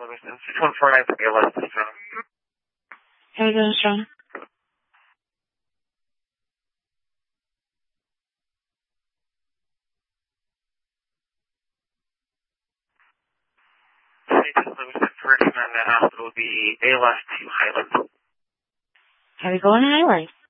Livingston. 6149 for ALS to Strong. How you doing, Strong? Livingston, correction on that hospital would be ALS to Highland. How are you going to Highland?